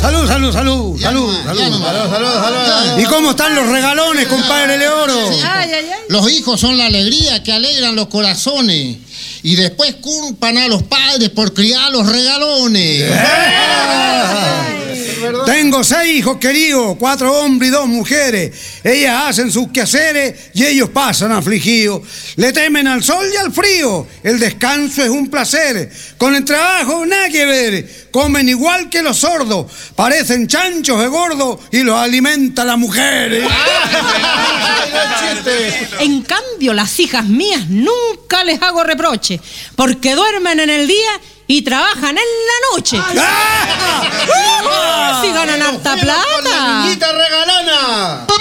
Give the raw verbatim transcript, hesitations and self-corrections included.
Salud, salud, salud, Ya salud, no, salud. ya no. Salud, salud, salud. ¿Y cómo están los regalones, compadre Leoro? Sí, Ay, ay, ay. Los hijos son la alegría que alegran los corazones. Y después culpan a los padres por criar los regalones. Tengo seis hijos queridos, cuatro hombres y dos mujeres. Ellas hacen sus quehaceres y ellos pasan afligidos. Le temen al sol y al frío. El descanso es un placer. Con el trabajo nada que ver. Comen igual que los sordos. Parecen chanchos de gordo y los alimenta la mujer. En cambio, las hijas mías nunca les hago reproche, porque duermen en el día y trabajan en la noche. ¡Ah! ¡Si ganan harta plata! ¡Niñita regalona!